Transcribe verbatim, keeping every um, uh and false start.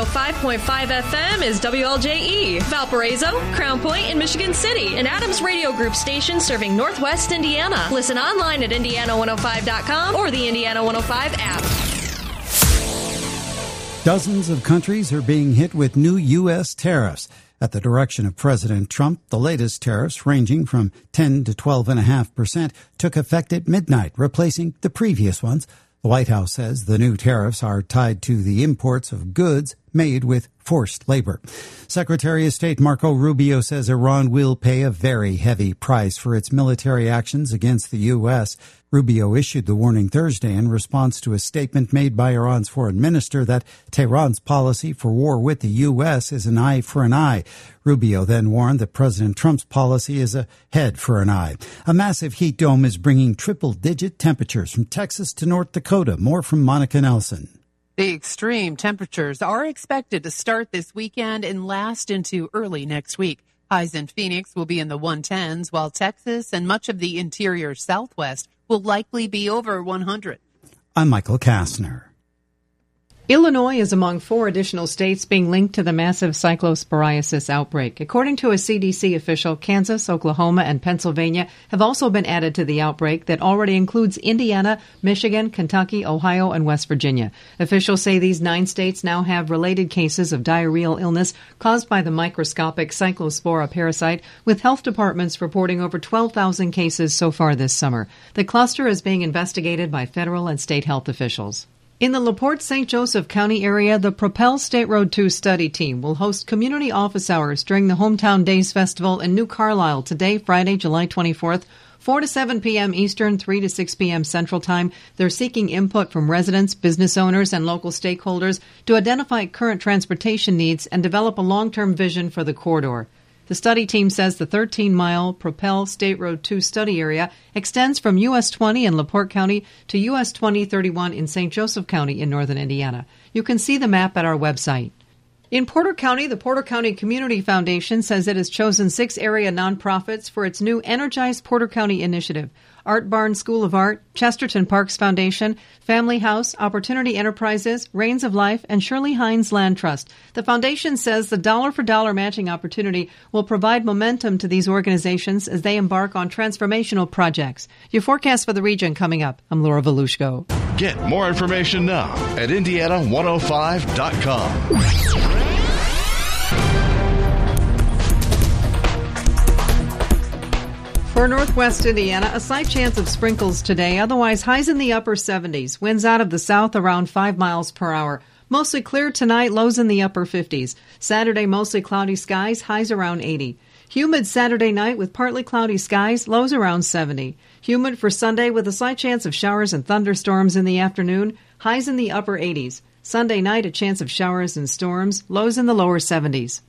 five point five F M is W L J E, Valparaiso, Crown Point, and Michigan City, an Adams Radio Group station serving Northwest Indiana. Listen online at Indiana one oh five dot com or the Indiana one oh five app. Dozens of countries are being hit with new U S tariffs. At the direction of President Trump, the latest tariffs, ranging from ten to twelve point five percent, took effect at midnight, replacing the previous ones. The White House says the new tariffs are tied to the imports of goods made with forced labor. Secretary of State Marco Rubio says Iran will pay a very heavy price for its military actions against the U S. Rubio issued the warning Thursday in response to a statement made by Iran's foreign minister that Tehran's policy for war with the U S is an eye for an eye. Rubio then warned that President Trump's policy is a head for an eye. A massive heat dome is bringing triple-digit temperatures from Texas to North Dakota. More from Monica Nelson. The extreme temperatures are expected to start this weekend and last into early next week. Highs in Phoenix will be in the one tens, while Texas and much of the interior Southwest will likely be over one hundred. I'm Michael Kastner. Illinois is among four additional states being linked to the massive cyclosporiasis outbreak. According to a C D C official, Kansas, Oklahoma, and Pennsylvania have also been added to the outbreak that already includes Indiana, Michigan, Kentucky, Ohio, and West Virginia. Officials say these nine states now have related cases of diarrheal illness caused by the microscopic Cyclospora parasite, with health departments reporting over twelve thousand cases so far this summer. The cluster is being investigated by federal and state health officials. In the LaPorte Saint Joseph County area, the Propel State Road two study team will host community office hours during the Hometown Days Festival in New Carlisle today, Friday, July twenty-fourth, four to seven p.m. Eastern, three to six p.m. Central Time. They're seeking input from residents, business owners, and local stakeholders to identify current transportation needs and develop a long-term vision for the corridor. The study team says the thirteen-mile Propel State Road two study area extends from U S twenty in LaPorte County to U S twenty thirty-one in Saint Joseph County in northern Indiana. You can see the map at our website. In Porter County, the Porter County Community Foundation says it has chosen six area nonprofits for its new Energize Porter County initiative. Art Barn School of Art, Chesterton Parks Foundation, Family House, Opportunity Enterprises, Reigns of Life, and Shirley Hines Land Trust. The foundation says the dollar-for-dollar matching opportunity will provide momentum to these organizations as they embark on transformational projects. Your forecast for the region coming up. I'm Laura Volushko. Get more information now at Indiana one oh five dot com. For northwest Indiana, a slight chance of sprinkles today. Otherwise, highs in the upper seventies. Winds out of the south around five miles per hour. Mostly clear tonight, lows in the upper fifties. Saturday, mostly cloudy skies, highs around eighty. Humid Saturday night with partly cloudy skies, lows around seventy. Humid for Sunday with a slight chance of showers and thunderstorms in the afternoon, highs in the upper eighties. Sunday night, a chance of showers and storms, lows in the lower seventies.